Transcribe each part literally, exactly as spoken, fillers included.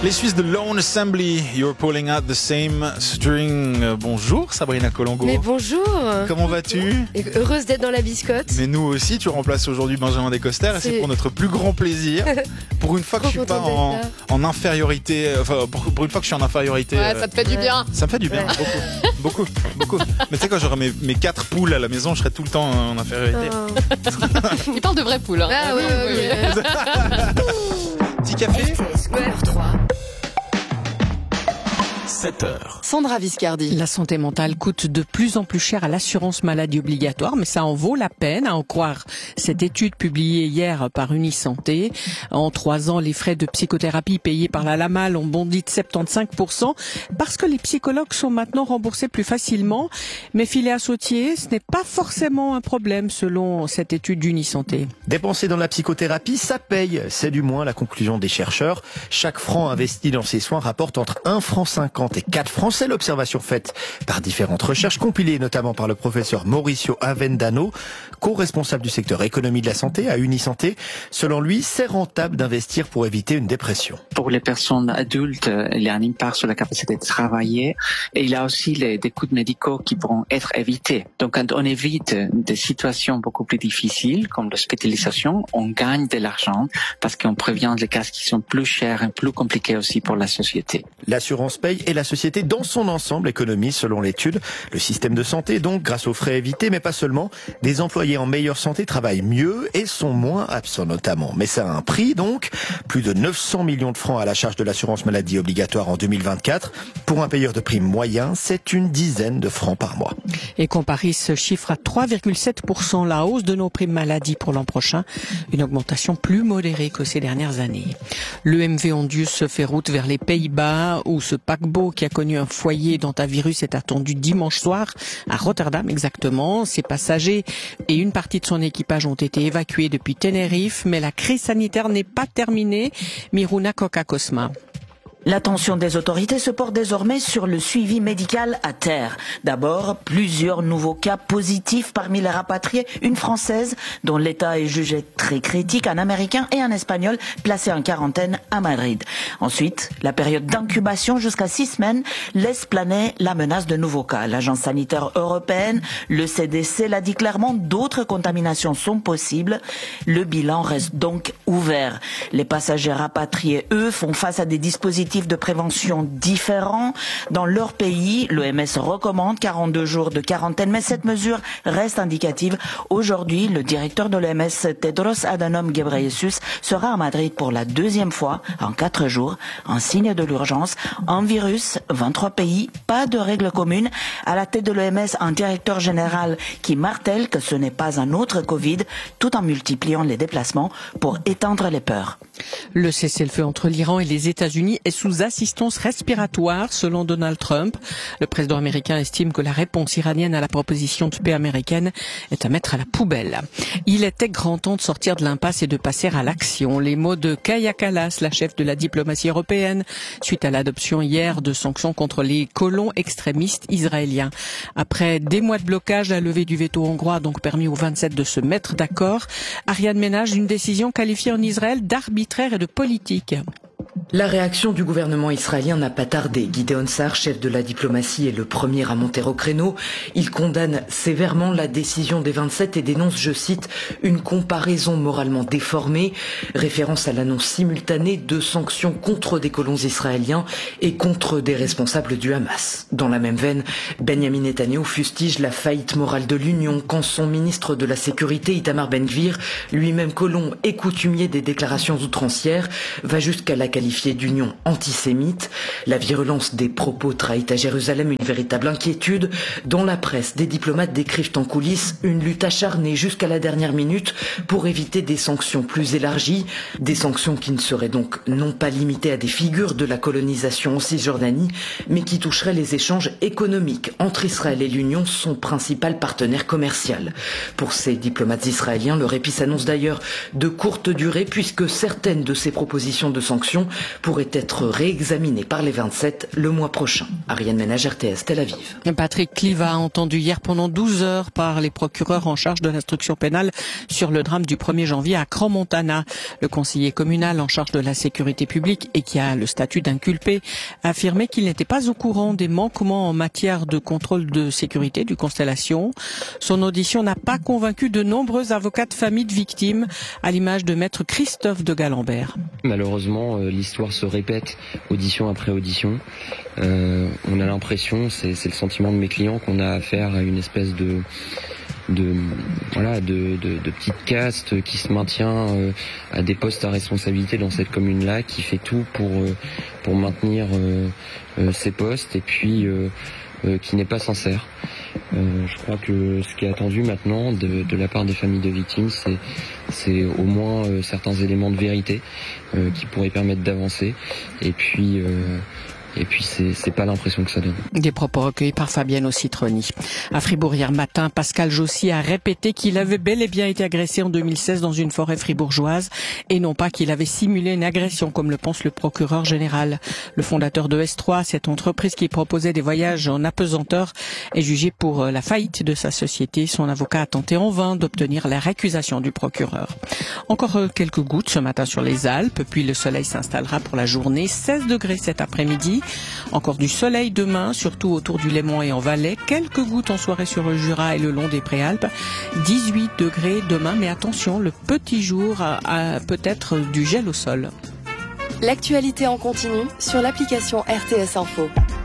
Les Suisses de Lone Assembly, you're pulling out the same string. Euh, bonjour Sabrina Colongo. Mais bonjour. Comment vas-tu? Et heureuse d'être dans la biscotte. Mais nous aussi, tu remplaces aujourd'hui Benjamin Descoster et c'est pour notre plus grand plaisir. Pour une fois que je suis pas en, en infériorité, enfin pour, pour une fois que je suis en infériorité. Ouais, ça te fait du ouais. bien. Ça me fait du bien, ouais. beaucoup, beaucoup, beaucoup. Mais tu sais, quand j'aurai mes, mes quatre poules à la maison, je serai tout le temps en infériorité. Oh. Il parle de vraies poules. Hein. Ah oui, oui, oui. Petit café. sept heures. Sandra Viscardi. La santé mentale coûte de plus en plus cher à l'assurance maladie obligatoire, mais ça en vaut la peine, à en croire cette étude publiée hier par Unisanté. En trois ans, les frais de psychothérapie payés par la LAMAL ont bondi de soixante-quinze pour cent parce que les psychologues sont maintenant remboursés plus facilement. Mais filer à sautier, ce n'est pas forcément un problème selon cette étude d'Unisanté. Dépenser dans la psychothérapie, ça paye. C'est du moins la conclusion des chercheurs. Chaque franc investi dans ces soins rapporte entre un franc cinquante et quatre francs. C'est l'observation faite par différentes recherches, compilées notamment par le professeur Mauricio Avendano, co-responsable du secteur économie de la santé à Unisanté. Selon lui, c'est rentable d'investir pour éviter une dépression. Pour les personnes adultes, il y a un impact sur la capacité de travailler et il y a aussi les, des coûts médicaux qui pourront être évités. Donc quand on évite des situations beaucoup plus difficiles comme l'hospitalisation, on gagne de l'argent parce qu'on prévient les cas qui sont plus chers et plus compliqués aussi pour la société. L'assurance paye et la société dans son ensemble économise selon l'étude. Le système de santé donc grâce aux frais évités, mais pas seulement. Des employés en meilleure santé travaillent mieux et sont moins absents notamment. Mais ça a un prix donc. Plus de neuf cents millions de francs à la charge de l'assurance maladie obligatoire en deux mille vingt-quatre. Pour un payeur de prime moyen, c'est une dizaine de francs par mois. Et Comparis chiffre à trois virgule sept pour cent la hausse de nos primes maladie pour l'an prochain. Une augmentation plus modérée que ces dernières années. Le M V Ondius fait route vers les Pays-Bas où ce paquebot qui a connu un foyer d'hantavirus est attendu dimanche soir à Rotterdam exactement. Ses passagers et une partie de son équipage ont été évacués depuis Tenerife, mais la crise sanitaire n'est pas terminée. Miruna Kokakosma. L'attention des autorités se porte désormais sur le suivi médical à terre. D'abord, plusieurs nouveaux cas positifs parmi les rapatriés, une Française dont l'état est jugé très critique, un Américain et un Espagnol placés en quarantaine à Madrid. Ensuite, la période d'incubation jusqu'à six semaines laisse planer la menace de nouveaux cas. L'Agence sanitaire européenne, le C D C l'a dit clairement, d'autres contaminations sont possibles. Le bilan reste donc ouvert. Les passagers rapatriés, eux, font face à des dispositifs de prévention différents. Dans leur pays, l'O M S recommande quarante-deux jours de quarantaine, mais cette mesure reste indicative. Aujourd'hui, le directeur de l'O M S, Tedros Adhanom Ghebreyesus, sera à Madrid pour la deuxième fois en quatre jours, en signe de l'urgence. Un virus, vingt-trois pays, pas de règles communes. À la tête de l'O M S, un directeur général qui martèle que ce n'est pas un autre Covid, tout en multipliant les déplacements pour étendre les peurs. Le cessez-le-feu entre l'Iran et les États-Unis est sous assistance respiratoire, selon Donald Trump. Le président américain estime que la réponse iranienne à la proposition de paix américaine est à mettre à la poubelle. Il était grand temps de sortir de l'impasse et de passer à l'action. Les mots de Kaja Kallas, la chef de la diplomatie européenne, suite à l'adoption hier de sanctions contre les colons extrémistes israéliens. Après des mois de blocage, la levée du veto hongrois a donc permis aux vingt-sept de se mettre d'accord. Ariane Ménage, une décision qualifiée en Israël d'arbitraire et de politique. La réaction du gouvernement israélien n'a pas tardé. Gideon Sa'ar, chef de la diplomatie, est le premier à monter au créneau. Il condamne sévèrement la décision des vingt-sept et dénonce, je cite, une comparaison moralement déformée, référence à l'annonce simultanée de sanctions contre des colons israéliens et contre des responsables du Hamas. Dans la même veine, Benjamin Netanyahou fustige la faillite morale de l'Union quand son ministre de la Sécurité, Itamar Ben-Gvir, lui-même colon et coutumier des déclarations outrancières, va jusqu'à la qualifier d'union antisémite. La virulence des propos trahit à Jérusalem une véritable inquiétude. Dans la presse, des diplomates décrivent en coulisses une lutte acharnée jusqu'à la dernière minute pour éviter des sanctions plus élargies. Des sanctions qui ne seraient donc non pas limitées à des figures de la colonisation en Cisjordanie, mais qui toucheraient les échanges économiques entre Israël et l'Union, son principal partenaire commercial. Pour ces diplomates israéliens, le répit s'annonce d'ailleurs de courte durée puisque certaines de ces propositions de sanctions pourrait être réexaminé par les vingt-sept le mois prochain. Ariane Ménage, R T S, Tel Aviv. Patrick Kliva, entendu hier pendant douze heures par les procureurs en charge de l'instruction pénale sur le drame du premier janvier à Crans-Montana. Le conseiller communal en charge de la sécurité publique et qui a le statut d'inculpé a affirmé qu'il n'était pas au courant des manquements en matière de contrôle de sécurité du Constellation. Son audition n'a pas convaincu de nombreux avocats de famille de victimes, à l'image de maître Christophe de Galambert. Malheureusement, euh, l'histoire se répète audition après audition. Euh, on a l'impression, c'est, c'est le sentiment de mes clients, qu'on a affaire à une espèce de de voilà de, de, de petite caste qui se maintient euh, à des postes à responsabilité dans cette commune-là, qui fait tout pour euh, pour maintenir euh, euh, ses postes et puis euh, euh, qui n'est pas sincère. Euh, je crois que ce qui est attendu maintenant de, de la part des familles de victimes, c'est, c'est au moins euh, certains éléments de vérité euh, qui pourraient permettre d'avancer. Et puis, euh, et puis c'est, c'est pas l'impression que ça donne. Des propos recueillis par Fabienne Aucitroni. À Fribourg hier matin, Pascal Jossy a répété qu'il avait bel et bien été agressé en deux mille seize dans une forêt fribourgeoise et non pas qu'il avait simulé une agression comme le pense le procureur général. Le fondateur de S trois, cette entreprise qui proposait des voyages en apesanteur, est jugé pour la faillite de sa société. Son avocat a tenté en vain d'obtenir la récusation du procureur. Encore quelques gouttes ce matin sur les Alpes, puis le soleil s'installera pour la journée. seize degrés cet après-midi. Encore du soleil demain, surtout autour du Léman et en Valais. Quelques gouttes en soirée sur le Jura et le long des Préalpes. dix-huit degrés demain, mais attention, le petit jour a, a peut-être du gel au sol. L'actualité en continu sur l'application R T S Info.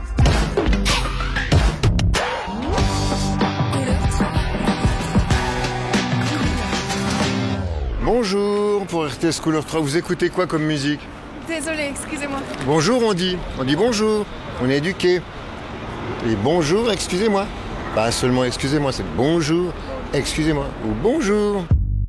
Bonjour, pour R T S Couleur trois, vous écoutez quoi comme musique? Désolé, excusez-moi. Bonjour, on dit. On dit bonjour. On est éduqué. Et bonjour, excusez-moi. Pas seulement excusez-moi, c'est bonjour, excusez-moi. Ou bonjour.